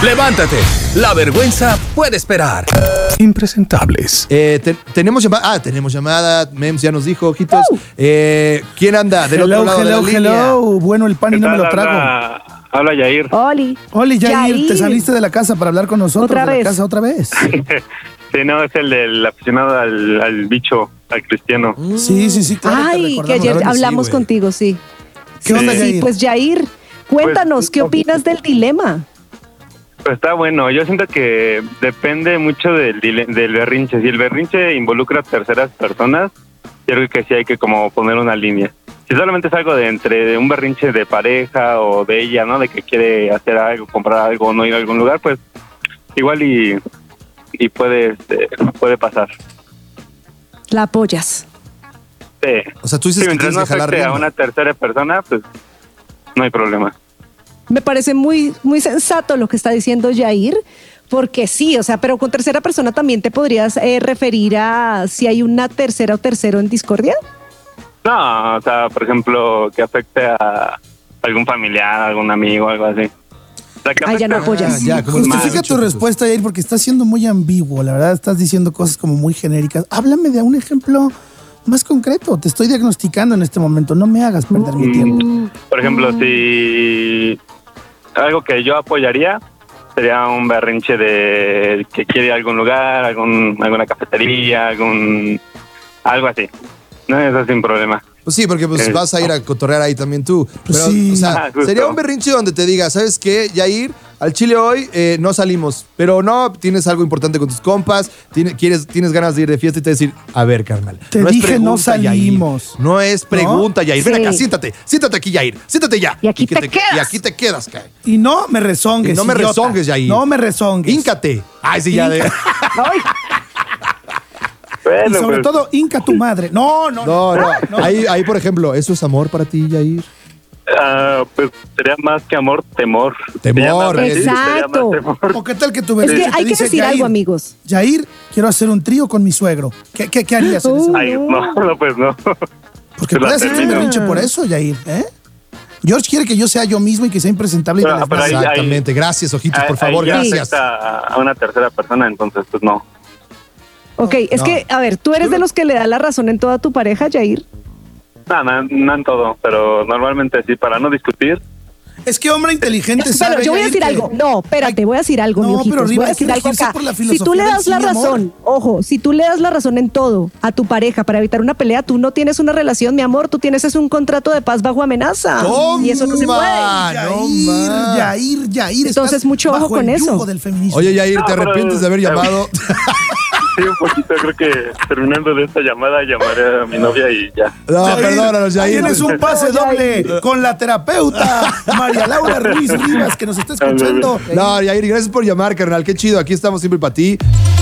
Levántate, la vergüenza puede esperar. Impresentables. Tenemos llamada. Tenemos llamada. Mems ya nos dijo, ojitos. ¿Quién anda del otro lado de la línea? Bueno, el pan y no me lo trago. Habla Yair. Oli, Yair, te saliste de la casa para hablar con nosotros. ¿Otra vez? La casa otra vez. Sí, no, es el del aficionado al bicho, al cristiano. Sí, claro. Ay, que ayer hablamos contigo, sí. ¿Qué onda, Yair? Sí, pues Yair, cuéntanos, ¿qué opinas del dilema? Pues está bueno, yo siento que depende mucho del berrinche. Si el berrinche involucra a terceras personas, yo creo que sí hay que como poner una línea. Si solamente es algo de entre un berrinche de pareja o de ella, ¿no? De que quiere hacer algo, comprar algo o no ir a algún lugar, pues igual y puede pasar. ¿La apoyas? Sí. O sea, tú dices que mientras tienes no que jalar afecte a rienda. una tercera persona, pues no hay problema. Me parece muy, muy sensato lo que está diciendo Yair, porque sí, o sea, pero con tercera persona también te podrías referir a si hay una tercera o tercero en discordia. No, o sea, por ejemplo, que afecte a algún familiar, algún amigo, algo así. O sea, que ya no apoyas. Justifica tu respuesta, Yair, porque estás siendo muy ambiguo. La verdad, estás diciendo cosas como muy genéricas. Háblame de un ejemplo más concreto. Te estoy diagnosticando en este momento. No me hagas perder mi tiempo. Por ejemplo, si algo que yo apoyaría sería un berrinche de que quiere ir a algún lugar, alguna cafetería, algo así. No, eso sin problema. Pues sí, porque pues vas a ir a cotorrear ahí también tú. Pues Pero, sí. o sea, sería un berrinche donde te diga, ¿sabes qué, Yair? Al Chile hoy no salimos, pero no, tienes algo importante con tus compas, tienes ganas de ir de fiesta y te decir, a ver, carnal. Te no dije, es no salimos. salimos. No es pregunta, Yair. Ven Sí. acá, siéntate aquí, Yair. Siéntate ya. Y aquí te quedas. Y aquí te quedas, cae. Y no me rezongues. Y no me idiota. rezongues, Yair. No me rezongues. Híncate. Ay, sí, ya de. Ay, Y Bueno, sobre pues, todo, hinca tu madre. No. No. Ahí, por ejemplo, ¿eso es amor para ti, Yair? pues sería más que amor, temor. Temor, Sería más- exacto. sería más temor. ¿O qué tal que tu es berrinche que te hay que dice, decir Yair, algo, amigos. Yair, quiero hacer un trío con mi suegro. ¿Qué harías en ese momento? Ay, no, pues no. Porque Se la puede hacer un termino. berrinche por eso, Yair, ¿eh? George quiere que yo sea yo mismo y que sea impresentable y Pero desmadre. ahí- Exactamente. Gracias, ojitos, por favor, Ahí ya gracias. afecta a una tercera persona, entonces pues no. Ok, es que, a ver, ¿tú eres de los que le da la razón en toda tu pareja, Yair? No en todo, pero normalmente sí, para no discutir. Es que hombre inteligente Pero sabe, yo voy a Yair, decir que- algo. No, espérate, voy a decir algo, No, mi ojitos. pero arriba Voy a hay que decir algo regirse acá. por la Si tú filosofía le del das la sí y amor. razón, ojo, si tú le das la razón en todo a tu pareja para evitar una pelea, tú no tienes una relación, mi amor, tú tienes un contrato de paz bajo amenaza. Y eso no se puede. Yair. Entonces, estás mucho ojo bajo con el eso. yugo del feminismo. Oye, Yair, ¿te No, pero- arrepientes de haber llamado? Sí, un poquito, creo que terminando de esta llamada llamaré a mi novia y ya. No, perdónanos, Yair. Tienes un pase doble con la terapeuta María Laura Ruiz Rivas que nos está escuchando. No, Yair, gracias por llamar, carnal. Qué chido. Aquí estamos siempre para ti.